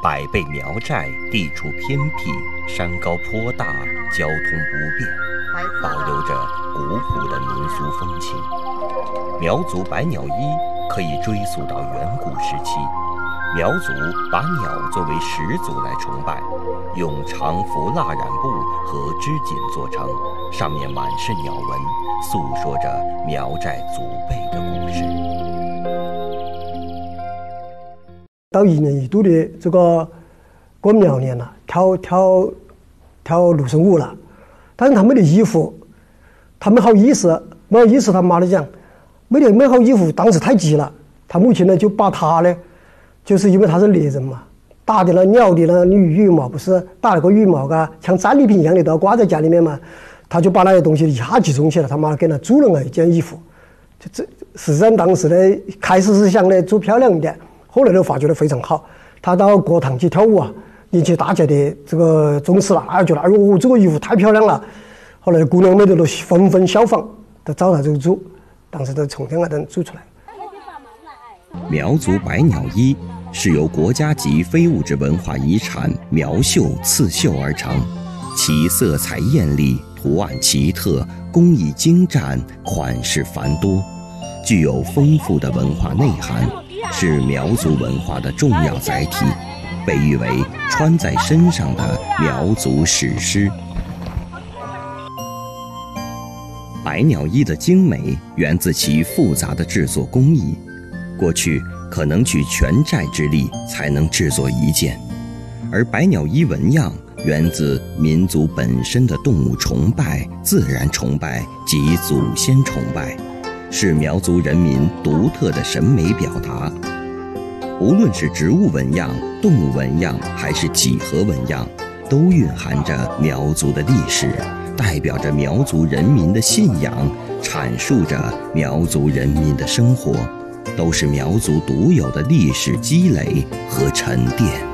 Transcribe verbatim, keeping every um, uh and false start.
百倍苗寨地处偏僻，山高坡大，交通不便，保留着古朴的民俗风情。苗族百鸟衣可以追溯到远古时期，苗族把鸟作为始祖来崇拜，用长幅蜡染布和织锦做成，上面满是鸟纹，诉说着苗寨祖辈的故事。 到一年一度的这个过苗年了，跳跳跳芦笙舞了，但是他们的衣服，他没好意思，没好意思，他妈的讲，没得没好衣服，当时太急了，他母亲呢就把他呢，就是因为他是猎人嘛，打的那鸟的那羽羽毛，不是打了个羽毛啊，像战利品一样的都要挂在家里面嘛，他就把那些东西一下集中起来，他妈给他做了一件衣服，就这实际上当时呢，开始是想呢做漂亮一点。后来都发觉得非常好，他到国堂去跳舞啊，引起大家的这个重视了，啊，觉得哎呦这个衣服太漂亮了。后来姑娘们都纷纷效仿，都照他这个做，当时都从天而登做出来。 苗族百鸟衣是由国家级非物质文化遗产苗绣刺绣而成，其色彩艳丽，图案奇特，工艺精湛，款式繁多，具有丰富的文化内涵。是苗族文化的重要载体，被誉为穿在身上的苗族史诗。百鸟衣的精美源自其复杂的制作工艺，过去可能举全寨之力才能制作一件，而百鸟衣纹样源自民族本身的动物崇拜、自然崇拜及祖先崇拜，是苗族人民独特的审美表达。无论是植物纹样、动物纹样还是几何纹样，都蕴含着苗族的历史，代表着苗族人民的信仰，阐述着苗族人民的生活，都是苗族独有的历史积累和沉淀。